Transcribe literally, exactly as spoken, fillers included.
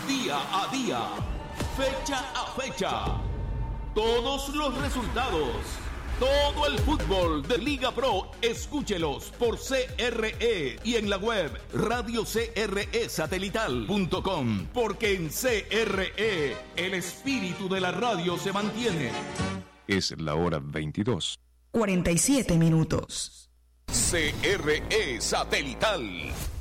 día a día, fecha a fecha. Todos los resultados, todo el fútbol de Liga Pro, escúchelos por C R E y en la web radio c r e satelital punto com, porque en C R E el espíritu de la radio se mantiene. Es la hora veintidós. cuarenta y siete minutos. C R E Satelital